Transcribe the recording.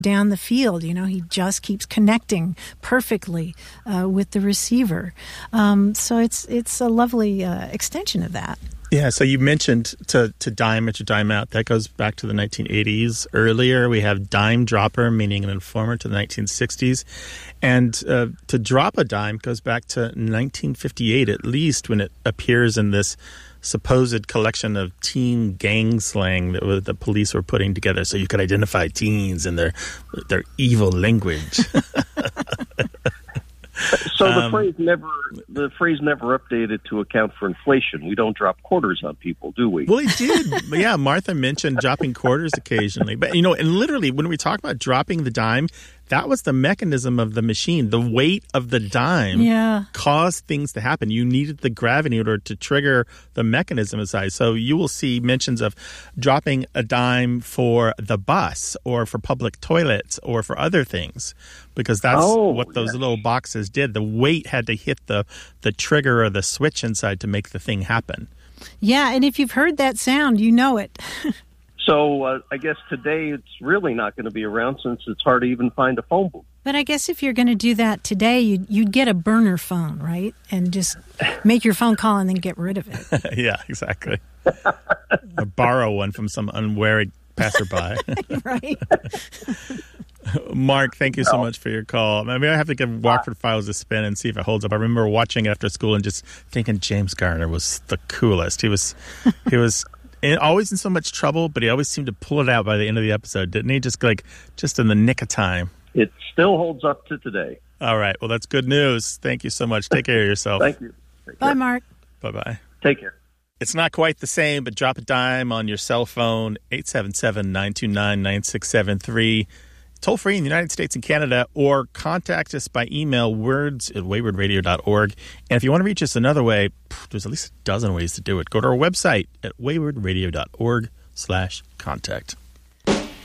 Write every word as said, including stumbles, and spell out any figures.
down the field. You know, he just keeps connecting perfectly uh, with the receiver. Um, so it's it's a lovely uh, extension of that. Yeah, so you mentioned to, to dime it, to dime out. That goes back to the nineteen eighties. Earlier, we have dime dropper, meaning an informer, to the nineteen sixties. And uh, to drop a dime goes back to nineteen fifty-eight, at least, when it appears in this supposed collection of teen gang slang that the police were putting together so you could identify teens and their, their evil language. So the um, phrase never the phrase never updated to account for inflation. We don't drop quarters on people, do we? Well, he did. Yeah, Martha mentioned dropping quarters occasionally. But, you know, and literally when we talk about dropping the dime, that was the mechanism of the machine. The weight of the dime yeah. caused things to happen. You needed the gravity in order to trigger the mechanism inside. So you will see mentions of dropping a dime for the bus or for public toilets or for other things, because that's oh, what those yes. little boxes did. The weight had to hit the, the trigger or the switch inside to make the thing happen. Yeah, and if you've heard that sound, you know it. So uh, I guess today it's really not going to be around since it's hard to even find a phone booth. But I guess if you're going to do that today, you'd, you'd get a burner phone, right? And just make your phone call and then get rid of it. Yeah, exactly. Or borrow one from some unwary passerby. Right. Mark, thank you so much for your call. Maybe I have to give Rockford Files a spin and see if it holds up. I remember watching it after school and just thinking James Garner was the coolest. He was, he was in, always in so much trouble, but he always seemed to pull it out by the end of the episode, didn't he? Just like, just in the nick of time. It still holds up to today. All right. Well, that's good news. Thank you so much. Take care of yourself. Thank you. Take Bye, care. Mark. Bye-bye. Take care. It's not quite the same, but drop a dime on your cell phone, eight seven seven, nine two nine, nine six seven three. Toll free in the United States and Canada, or contact us by email, words at wayward radio dot org. And if you want to reach us another way, there's at least a dozen ways to do it. Go to our website at wayward radio dot org slash contact.